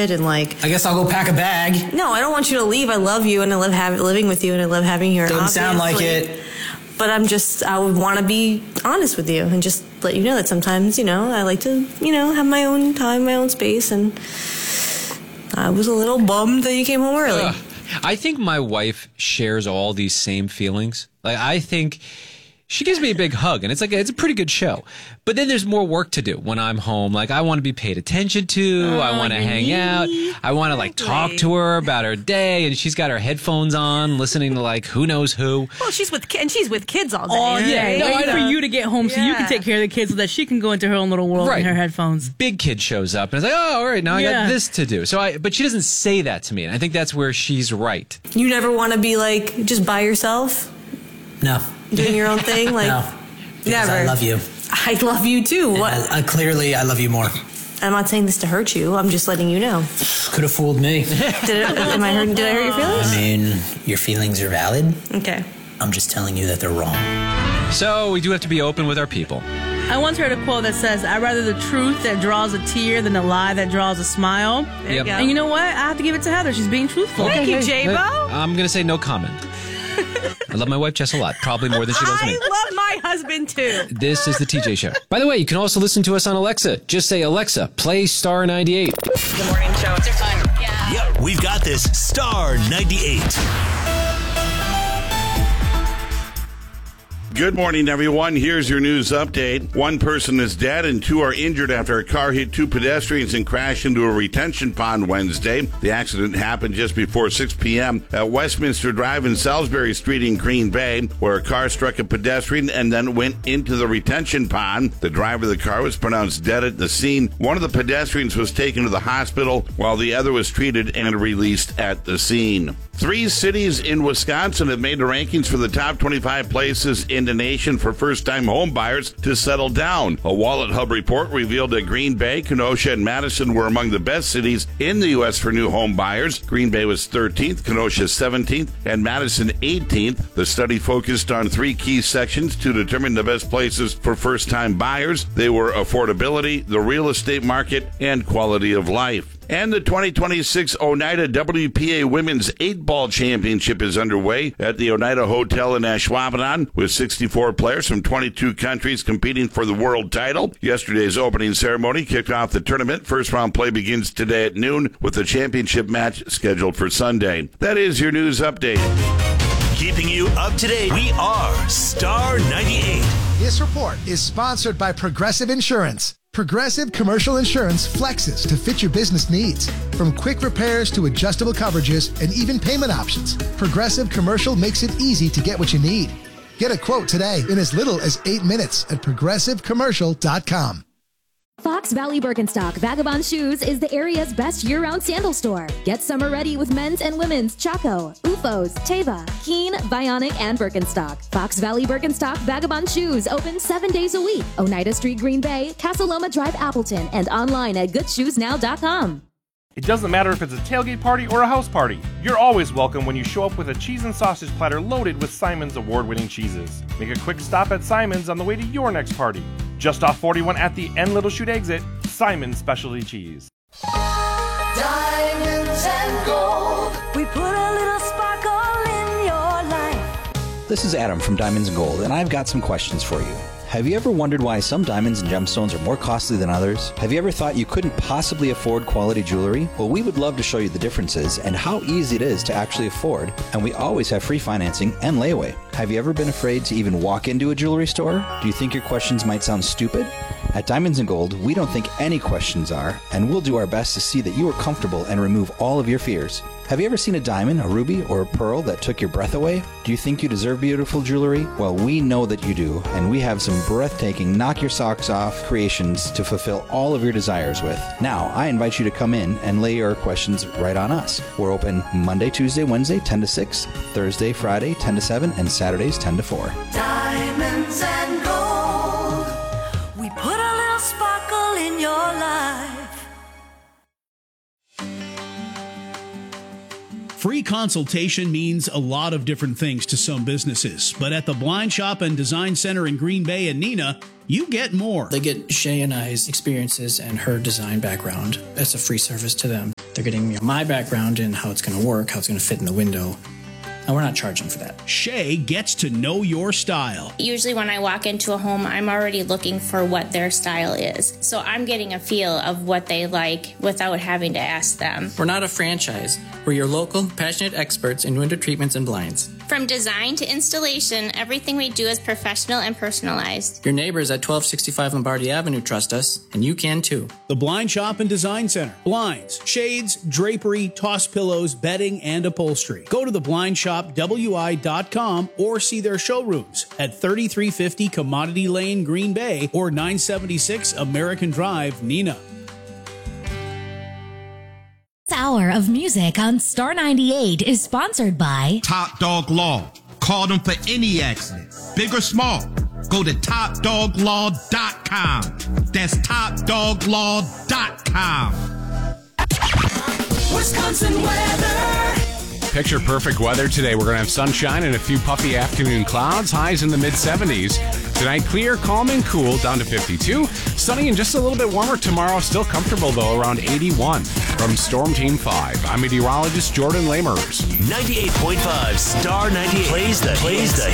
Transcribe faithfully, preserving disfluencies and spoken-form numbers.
it, and like. I guess I'll go pack a bag. No, I don't want you to leave. I love you, and I love have, living with you, and I love having you here. Doesn't sound like it. But I'm just, I would want to be honest with you and just let you know that sometimes, you know, I like to, you know, have my own time, my own space, and I was a little bummed that you came home early. Uh, I think my wife shares all these same feelings. Like, I think she gives me a big hug, and it's like, it's a pretty good show. But then there's more work to do when I'm home. Like, I want to be paid attention to. Oh, I want to hang out. I want to, like, talk to her about her day. And she's got her headphones on, listening to, like, who knows who. Well, she's with ki- and she's with kids all day. Oh, yeah. Right? No, waiting for you to get home so yeah. you can take care of the kids so that she can go into her own little world right. in her headphones. Big kid shows up, and it's like, oh, all right, now yeah. I got this to do. So I, But she doesn't say that to me, and I think that's where she's right. You never want to be, like, just by yourself? No. Doing your own thing? Like, no. Because never. I love you. I love you too. What? I, I, clearly, I love you more. I'm not saying this to hurt you. I'm just letting you know. Could have fooled me. Did, it, am I hurt, did I hurt your feelings? I mean, your feelings are valid. Okay. I'm just telling you that they're wrong. So we do have to be open with our people. I once heard a quote that says, I'd rather the truth that draws a tear than a lie that draws a smile. There you Yep. go. And you know what? I have to give it to Heather. She's being truthful. Thank you, Hey, J-Bo. I'm going to say no comment. I love my wife Jess a lot, probably more than she loves me. I love my husband too. This is the T J Show. By the way, you can also listen to us on Alexa. Just say, Alexa, play Star ninety-eight. The morning show. It's your time. Yeah. Yep, we've got this. Star ninety-eight. Good morning, everyone. Here's your news update. One person is dead and two are injured after a car hit two pedestrians and crashed into a retention pond Wednesday. The accident happened just before six p.m. at Westminster Drive and Salisbury Street in Green Bay, where a car struck a pedestrian and then went into the retention pond. The driver of the car was pronounced dead at the scene. One of the pedestrians was taken to the hospital, while the other was treated and released at the scene. Three cities in Wisconsin have made the rankings for the top twenty-five places in the nation for first-time home buyers to settle down. A Wallet Hub report revealed that Green Bay, Kenosha, and Madison were among the best cities in the U S for new home buyers. Green Bay was thirteenth, Kenosha seventeenth, and Madison eighteenth. The study focused on three key sections to determine the best places for first-time buyers. They were affordability, the real estate market, and quality of life. And the twenty twenty-six Oneida W P A Women's eight-Ball Championship is underway at the Oneida Hotel in Ashwaubenon, with sixty-four players from twenty-two countries competing for the world title. Yesterday's opening ceremony kicked off the tournament. First-round play begins today at noon, with the championship match scheduled for Sunday. That is your news update. Keeping you up to date, we are Star ninety-eight. This report is sponsored by Progressive Insurance. Progressive Commercial Insurance flexes to fit your business needs. From quick repairs to adjustable coverages and even payment options, Progressive Commercial makes it easy to get what you need. Get a quote today in as little as eight minutes at progressive commercial dot com. Fox Valley Birkenstock Vagabond Shoes is the area's best year-round sandal store. Get summer ready with men's and women's Chaco, U F Os, Teva, Keen, Bionic, and Birkenstock. Fox Valley Birkenstock Vagabond Shoes open seven days a week. Oneida Street, Green Bay, Casa Loma Drive, Appleton, and online at good shoes now dot com. It doesn't matter if it's a tailgate party or a house party. You're always welcome when you show up with a cheese and sausage platter loaded with Simon's award-winning cheeses. Make a quick stop at Simon's on the way to your next party. Just off forty-one at the N Little Chute exit, Simon's Specialty Cheese. Diamonds and gold. We put a little sparkle in your life. This is Adam from Diamonds and Gold, and I've got some questions for you. Have you ever wondered why some diamonds and gemstones are more costly than others? Have you ever thought you couldn't possibly afford quality jewelry? Well, we would love to show you the differences and how easy it is to actually afford, and we always have free financing and layaway. Have you ever been afraid to even walk into a jewelry store? Do you think your questions might sound stupid? At Diamonds and Gold, we don't think any questions are, and we'll do our best to see that you are comfortable and remove all of your fears. Have you ever seen a diamond, a ruby, or a pearl that took your breath away? Do you think you deserve beautiful jewelry? Well, we know that you do, and we have some breathtaking, knock your socks off creations to fulfill all of your desires with. Now, I invite you to come in and lay your questions right on us. We're open Monday, Tuesday, Wednesday, ten to six, Thursday, Friday, ten to seven, and Saturdays, ten to four. Diamonds and gold. We put a little sparkle in your life. Free consultation means a lot of different things to some businesses, but at the Blind Shop and Design Center in Green Bay and Neenah, you get more. They get Shay and I's experiences and her design background. That's a free service to them. They're getting you know, my background and how it's going to work, how it's going to fit in the window. And we're not charging for that. Shay gets to know your style. Usually when I walk into a home, I'm already looking for what their style is. So I'm getting a feel of what they like without having to ask them. We're not a franchise. We're your local, passionate experts in window treatments and blinds. From design to installation, everything we do is professional and personalized. Your neighbors at twelve sixty-five Lombardi Avenue trust us, and you can too. The Blind Shop and Design Center. Blinds, shades, drapery, toss pillows, bedding, and upholstery. Go to the blind shop w i dot com or see their showrooms at thirty-three fifty Commodity Lane, Green Bay, or nine seventy-six American Drive, Neenah. Hour of music on Star ninety-eight is sponsored by Top Dog Law. Call them for any accident, big or small. Go to top dog law dot com. That's top dog law dot com. Wisconsin weather. Picture perfect weather today. We're going to have sunshine and a few puffy afternoon clouds. Highs in the mid seventies. Tonight, clear, calm, and cool, down to fifty-two. Sunny and just a little bit warmer tomorrow. Still comfortable, though, around eighty-one. From Storm Team five, I'm meteorologist Jordan Lamers. ninety-eight point five Star ninety-eight plays the, plays the